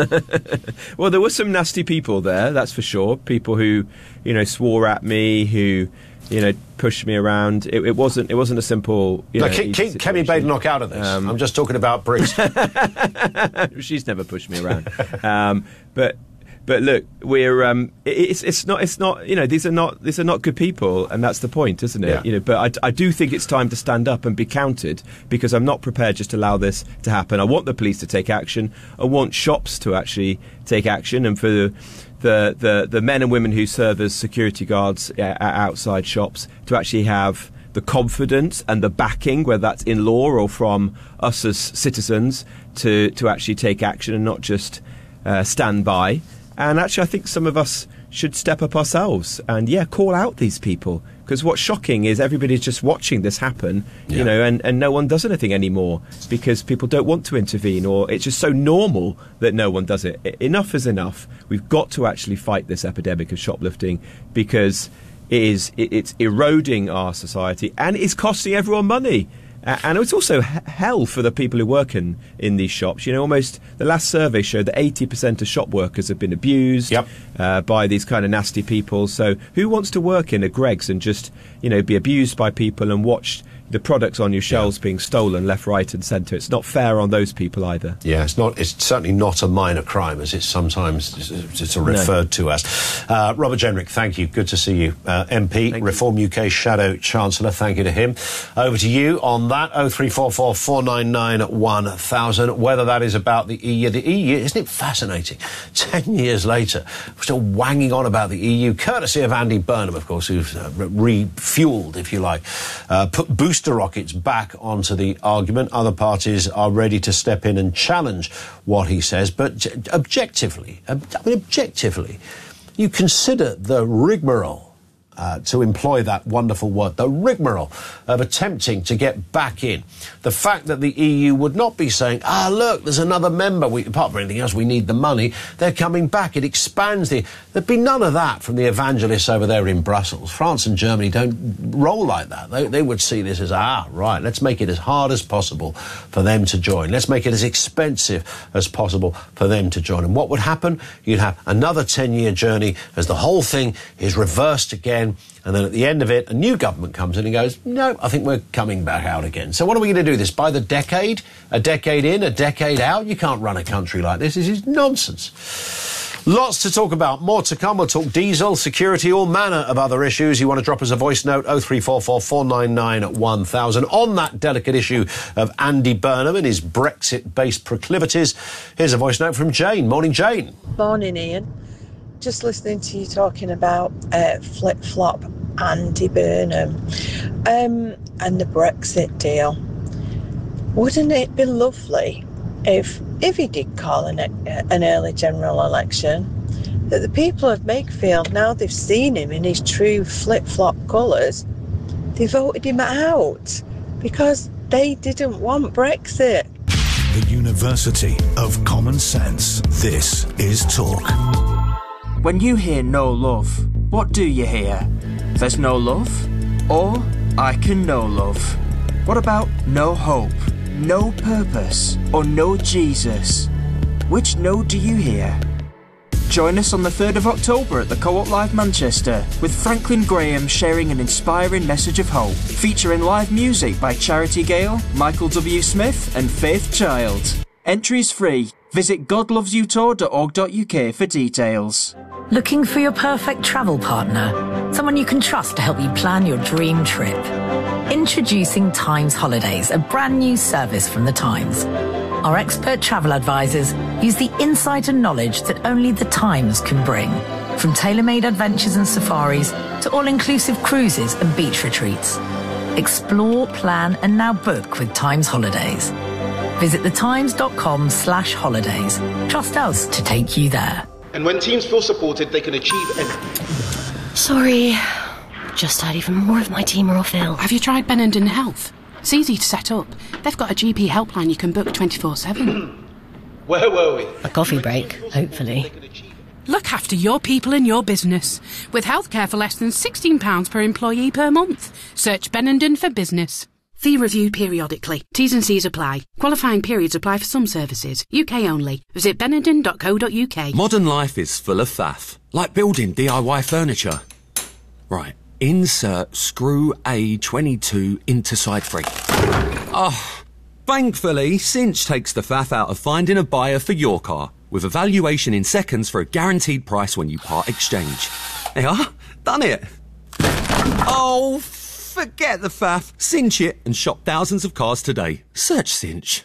Well, there were some nasty people there, that's for sure. People who, you know, swore at me, who, you know, pushed me around. It wasn't a simple.
Keep Kemi Badenoch out of this. I'm just talking about Brixton.
She's never pushed me around. But look, we're it's not. You know, these are not good people, and that's the point, isn't it? Yeah. You know, but I do think it's time to stand up and be counted, because I'm not prepared just to allow this to happen. I want the police to take action. I want shops to actually take action, and for the men and women who serve as security guards outside shops to actually have the confidence and the backing, whether that's in law or from us as citizens, to actually take action and not just stand by. And actually, I think some of us should step up ourselves and, call out these people. Because what's shocking is everybody's just watching this happen, you know, and no one does anything anymore because people don't want to intervene, or it's just so normal that no one does it. Enough is enough. We've got to actually fight this epidemic of shoplifting because it's eroding our society and it's costing everyone money. And it's also hell for the people who work in these shops. You know, almost the last survey showed that 80% of shop workers have been abused by these kind of nasty people. So who wants to work in a Greggs and just, you know, be abused by people and watch the products on your shelves being stolen left, right and centre? It's not fair on those people either.
Yeah, it's certainly not a minor crime as it's sometimes referred to as. Robert Jenrick, thank you. Good to see you. MP, Reform UK Shadow Chancellor, thank you to him. Over to you on that, 0344 499 1000, whether that is about the EU. The EU, isn't it fascinating? 10 years later, we're still wanging on about the EU, courtesy of Andy Burnham, of course, who's refueled, if you like, put booster rockets back onto the argument. Other parties are ready to step in and challenge what he says, but objectively, you consider the rigmarole, to employ that wonderful word, the rigmarole of attempting to get back in. The fact that the EU would not be saying, look, there's another member, apart from anything else, we need the money, they're coming back, it expands there'd be none of that from the evangelists over there in Brussels. France and Germany don't roll like that. They would see this as, right, let's make it as hard as possible for them to join. Let's make it as expensive as possible for them to join. And what would happen? You'd have another 10-year journey as the whole thing is reversed again. And then at the end of it, a new government comes in and goes, no, I think we're coming back out again. So what are we going to do this? By the decade? A decade in, a decade out? You can't run a country like this. This is nonsense. Lots to talk about. More to come. We'll talk diesel, security, all manner of other issues. You want to drop us a voice note, 0344 499 1000. On that delicate issue of Andy Burnham and his Brexit-based proclivities, here's a voice note from Jane. Morning, Jane.
Morning, Ian. Just listening to you talking about flip-flop Andy Burnham and the Brexit deal. Wouldn't it be lovely if he did call an early general election, that the people of Makefield, now they've seen him in his true flip-flop colours, they voted him out because they didn't want Brexit.
The University of Common Sense. This is Talk.
When you hear no love, what do you hear? There's no love? Or I can know love? What about no hope, no purpose, or no Jesus? Which no do you hear? Join us on the 3rd of October at the Co-op Live Manchester with Franklin Graham sharing an inspiring message of hope, featuring live music by Charity Gale, Michael W. Smith and Faith Child. Entries free. Visit godlovesyoutour.org.uk for details.
Looking for your perfect travel partner? Someone you can trust to help you plan your dream trip? Introducing Times Holidays, a brand new service from the Times. Our expert travel advisors use the insight and knowledge that only the Times can bring. From tailor-made adventures and safaris to all-inclusive cruises and beach retreats. Explore, plan and now book with Times Holidays. Visit thetimes.com/holidays. Trust us to take you there.
And when teams feel supported, they can achieve anything.
Sorry. Just had even more of my team are off ill.
Have you tried Benenden Health? It's easy to set up. They've got a GP helpline you can book 24/7.
Where were we?
A coffee break, hopefully.
Look after your people and your business. With healthcare for less than £16 per employee per month. Search Benenden for business. Fee reviewed periodically. T's and C's apply. Qualifying periods apply for some services. UK only. Visit benenden.co.uk.
Modern life is full of faff. Like building DIY furniture. Right. Insert screw A22 into side 3. Thankfully, Cinch takes the faff out of finding a buyer for your car, with a valuation in seconds for a guaranteed price when you part exchange. They are. Done it. Forget the faff. Cinch it and shop thousands of cars today. Search Cinch.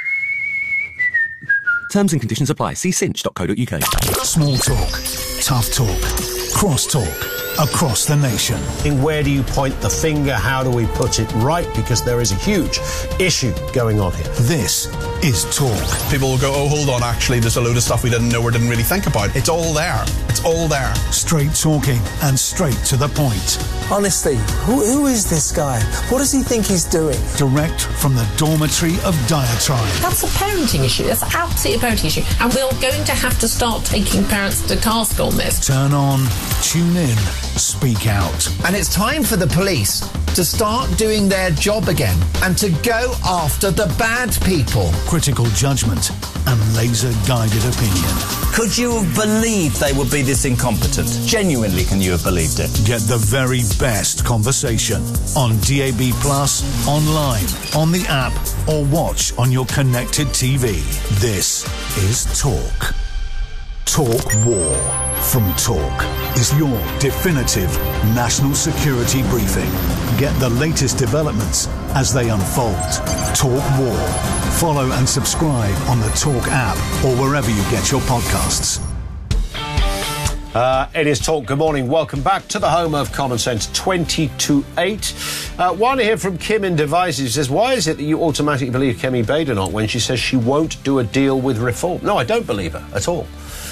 Terms and conditions apply. See cinch.co.uk.
Small talk, tough talk, cross talk. across the nation.
Where do you point the finger? How do we put it right? Because there is a huge issue going on here.
This is Talk.
People will go, oh, hold on, actually, there's a load of stuff we didn't know or didn't really think about. It's all there. It's all there.
Straight talking and straight to the point.
Honestly, who is this guy? What does he think he's doing?
Direct from the dormitory of diatribe.
That's a parenting issue. That's absolutely a parenting issue. And we're going to have to start taking parents to task on this.
Turn on, tune in, speak out.
And it's time for the police to start doing their job again and to go after the bad people.
Critical judgment and laser-guided opinion.
Could you have believed they would be this incompetent? Genuinely, can you have believed it?
Get the very best conversation on DAB+, online, on the app, or watch on your connected TV. This is Talk. Talk War from Talk is your definitive national security briefing. Get the latest developments as they unfold. Talk War. Follow and subscribe on the Talk app or wherever you get your podcasts.
It is Talk. Good morning. Welcome back to the home of Common Sense 20 to 8. One here from Kim in Devizes says, why is it that you automatically believe Kemi Badenoch when she says she won't do a deal with Reform? No, I don't believe her at all.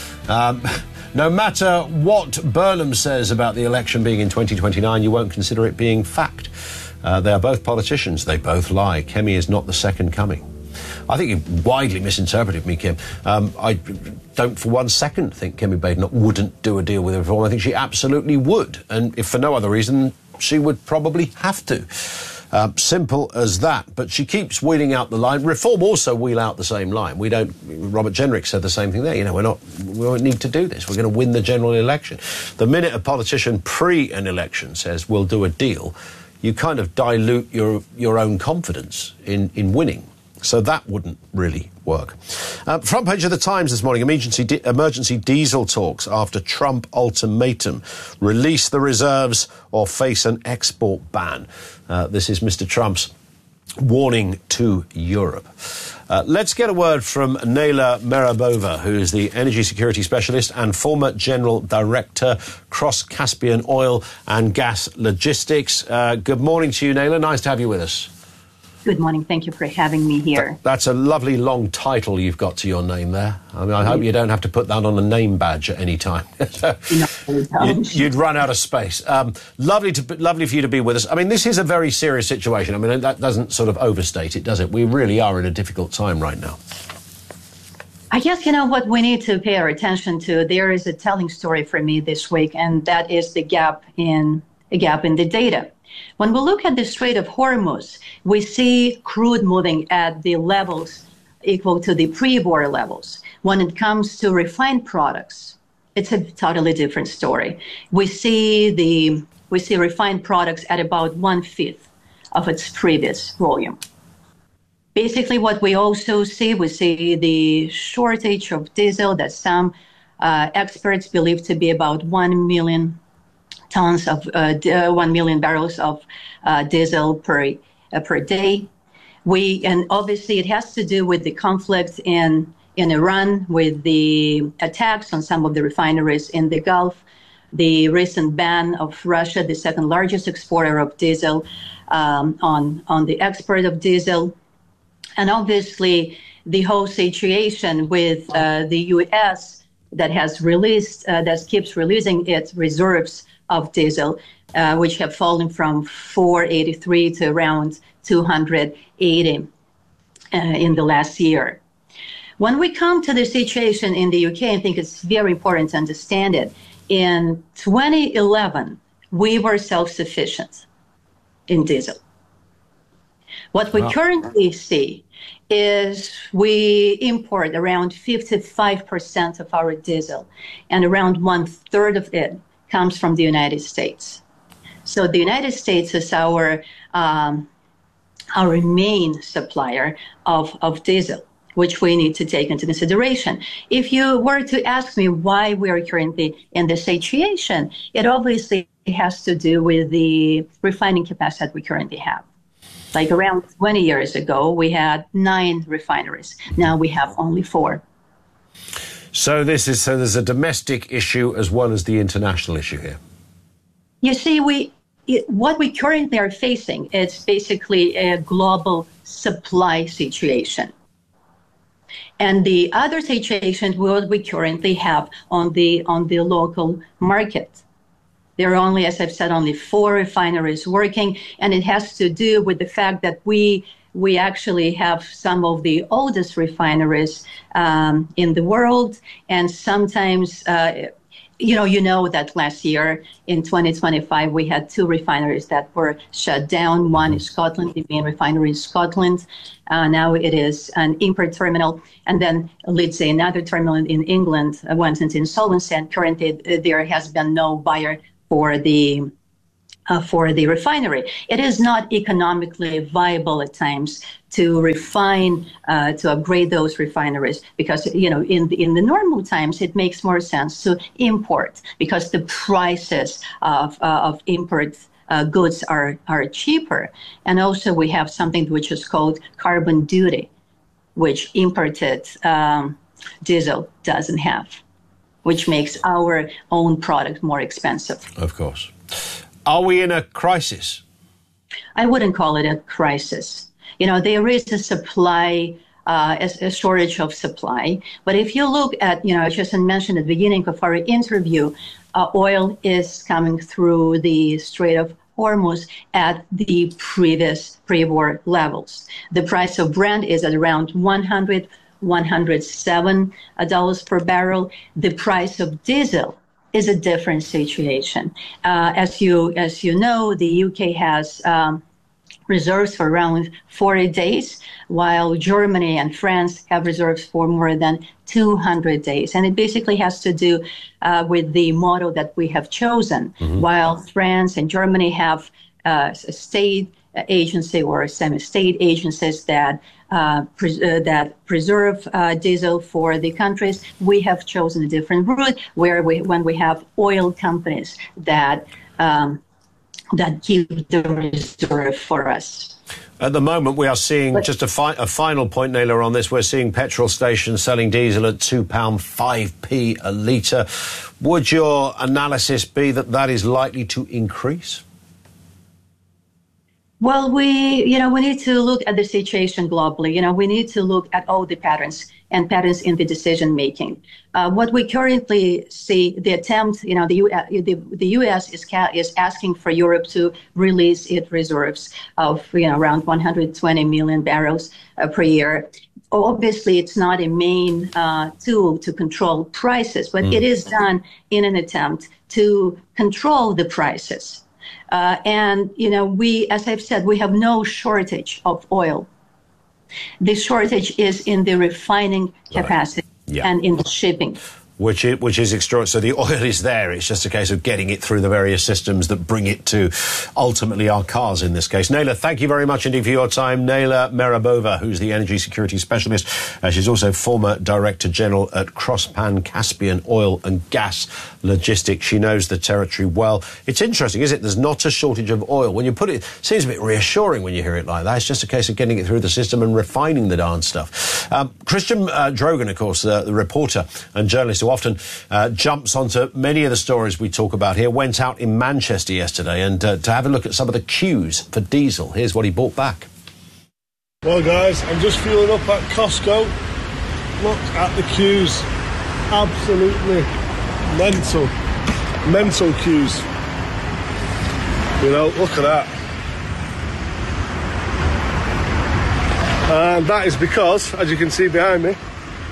No matter what Burnham says about the election being in 2029, you won't consider it being fact. They are both politicians. They both lie. Kemi is not the second coming. I think you widely misinterpreted me, Kim. I don't for one second think Kemi Badenoch wouldn't do a deal with Reform. I think she absolutely would. And if for no other reason, she would probably have to. Simple as that. But she keeps wheeling out the line. Reform also wheel out the same line. Robert Jenrick said the same thing there. You know, we don't need to do this. We're going to win the general election. The minute a politician pre an election says we'll do a deal, you kind of dilute your own confidence in winning. So that wouldn't really work. Front page of the Times this morning, emergency diesel talks after Trump ultimatum. Release the reserves or face an export ban. This is Mr. Trump's warning to Europe. Let's get a word from Naila Merabova, who is the energy security specialist and former general director, Cross-Caspian Oil and Gas Logistics. Good morning to you, Naila. Nice to have you with us.
Good morning. Thank you for having me here.
That's a lovely long title you've got to your name there. I mean, I hope you don't have to put that on a name badge at any time. You'd run out of space. Lovely for you to be with us. I mean, this is a very serious situation. I mean, that doesn't sort of overstate it, does it? We really are in a difficult time right now.
I guess, what we need to pay our attention to, there is a telling story for me this week, and that is the gap in the data. When we look at the Strait of Hormuz, we see crude moving at the levels equal to the pre-war levels. When it comes to refined products, it's a totally different story. We see refined products at about 1/5 of its previous volume. Basically, what we also see, we see the shortage of diesel that some experts believe to be about 1 million tons of 1 million barrels of diesel per day. And obviously it has to do with the conflict in Iran, with the attacks on some of the refineries in the Gulf, the recent ban of Russia, the second largest exporter of diesel, on the export of diesel, and obviously the whole situation with the U.S. that keeps releasing its reserves of diesel, which have fallen from 483 to around 280 in the last year. When we come to the situation in the UK, I think it's very important to understand it. In 2011, we were self-sufficient in diesel. What we currently see is we import around 55% of our diesel, and around 1/3 of it comes from the United States. So the United States is our main supplier of diesel, which we need to take into consideration. If you were to ask me why we are currently in this situation, it obviously has to do with the refining capacity that we currently have. Like around 20 years ago, we had 9 refineries. Now we have only 4.
So there's a domestic issue as well as the international issue here.
You see, what we currently are facing is basically a global supply situation. And the other situation what we currently have on the local market. There are only, as I've said, only 4 refineries working, and it has to do with the fact that we actually have some of the oldest refineries in the world, and sometimes you know that last year in 2025 we had 2 refineries that were shut down. One is Scotland, the main refinery in Scotland. Now it is an import terminal, and then Leedsay, another terminal in England, went into insolvency, and currently there has been no buyer for the refinery. It is not economically viable at times to refine, to upgrade those refineries, because, in the normal times, it makes more sense to import because the prices of import goods are cheaper. And also we have something which is called carbon duty, which imported diesel doesn't have, which makes our own product more expensive.
Of course. Are we in a crisis?
I wouldn't call it a crisis. There is a supply, a shortage of supply. But if you look at, I just mentioned at the beginning of our interview, oil is coming through the Strait of Hormuz at the previous pre-war levels. The price of Brent is at around $107 per barrel. The price of diesel is a different situation. As you know, the UK has reserves for around 40 days, while Germany and France have reserves for more than 200 days. And it basically has to do with the model that we have chosen. Mm-hmm. While France and Germany have a state agency or semi-state agencies that preserve diesel for the countries, we have chosen a different route when we have oil companies that keep the reserve for us.
At the moment, we are seeing, just a final point, Naila, on this, we're seeing petrol stations selling diesel at £2.05 a litre. Would your analysis be that is likely to increase?
Well, we need to look at the situation globally. We need to look at all the patterns in the decision making. What we currently see, the attempt, the U.S. is asking for Europe to release its reserves of around 120 million barrels per year. Obviously, it's not a main tool to control prices, but it is done in an attempt to control the prices. As I've said, we have no shortage of oil. The shortage is in the refining capacity and in the shipping.
Which is extraordinary. So the oil is there. It's just a case of getting it through the various systems that bring it to, ultimately, our cars in this case. Naila, thank you very much indeed for your time. Naila Merabova, who's the energy security specialist. She's also former Director General at Crosspan Caspian Oil and Gas Logistics. She knows the territory well. It's interesting, isn't it? There's not a shortage of oil. When you put it seems a bit reassuring when you hear it like that. It's just a case of getting it through the system and refining the darn stuff. Christian Drogan, of course, the reporter and journalist who often jumps onto many of the stories we talk about here, went out in Manchester yesterday and to have a look at some of the queues for diesel. Here's what he bought back.
Well, guys, I'm just fueling up at Costco. Look at the queues. Absolutely mental queues. Look at that. And that is because, as you can see behind me,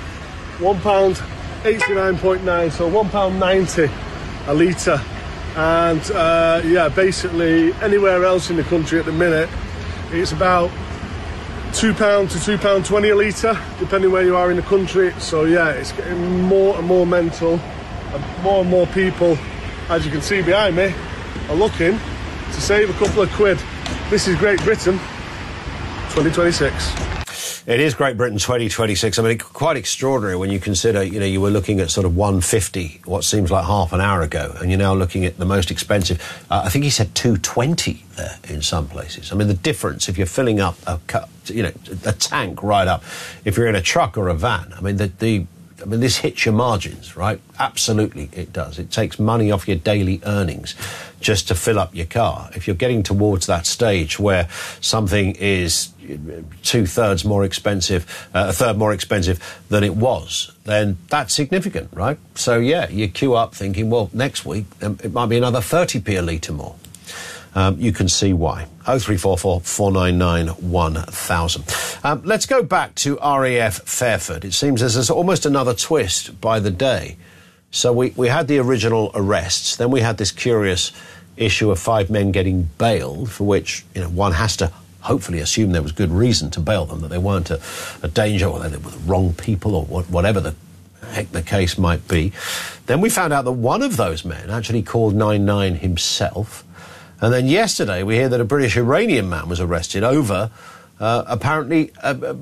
£1.89.9, so £1.90 a litre. And basically anywhere else in the country at the minute, it's about £2 to £2.20 a litre, depending where you are in the country. So it's getting more and more mental, and more people, as you can see behind me, are looking to save a couple of quid. This is Great Britain 2026.
It is Great Britain 2026. I mean, quite extraordinary when you consider, you were looking at sort of 150, what seems like half an hour ago, and you're now looking at the most expensive. I think he said 220 there in some places. I mean, the difference if you're filling up a tank right up, if you're in a truck or a van, I mean, the I mean, this hits your margins, right? Absolutely, it does. It takes money off your daily earnings just to fill up your car. If you're getting towards that stage where something is 2/3 more expensive, a third more expensive than it was, then that's significant, right? So, yeah, you queue up thinking, well, next week it might be another 30p a litre more. You can see why. 0344 499 1000. Let's go back to RAF Fairford. It seems there's almost another twist by the day. So we had the original arrests, then we had this curious issue of 5 men getting bailed, for which, you know, one has to hopefully assume there was good reason to bail them, that they weren't a danger, or they were the wrong people, or whatever the heck the case might be. Then we found out that one of those men actually called 999 himself. And then yesterday we hear that a British Iranian man was arrested over apparently